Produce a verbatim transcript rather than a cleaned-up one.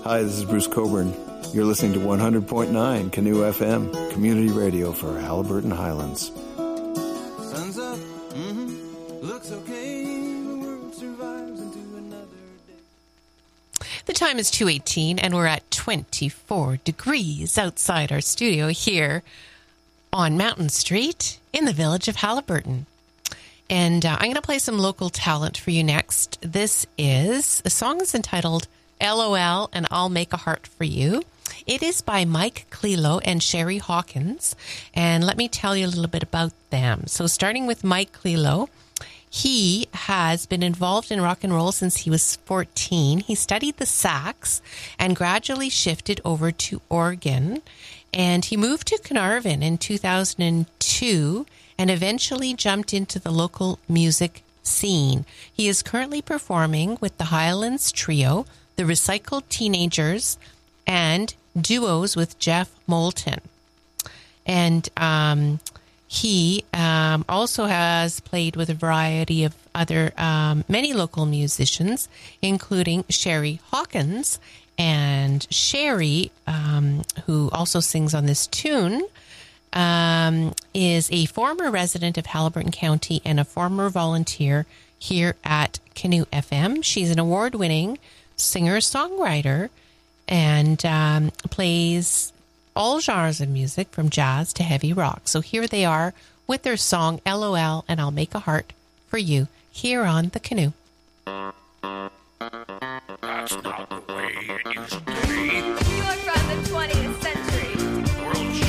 Hi, this is Bruce Coburn. You're listening to one hundred point nine Canoe F M, community radio for Haliburton Highlands. Sun's up, mm-hmm. Looks okay, the world survives into another day. The time is two eighteen, and we're at twenty-four degrees outside our studio here on Mountain Street in the village of Haliburton. And uh, I'm going to play some local talent for you next. This is, the song is entitled L O L and I'll Make a Heart for You. It is by Mike Clelo and Sherry Hawkins. And let me tell you a little bit about them. So starting with Mike Clelo, he has been involved in rock and roll since he was fourteen. He studied the sax and gradually shifted over to organ. And he moved to Carnarvon in two thousand two and eventually jumped into the local music scene. He is currently performing with the Highlands Trio, the Recycled Teenagers, and duos with Jeff Moulton. And um, he um, also has played with a variety of other, um, many local musicians, including Sherry Hawkins. And Sherry, um, who also sings on this tune, um, is a former resident of Haliburton County and a former volunteer here at Canoe F M. She's an award-winning singer-songwriter and um, plays all genres of music from jazz to heavy rock. So here they are with their song L O L and I'll Make a Heart for You here on The Canoe.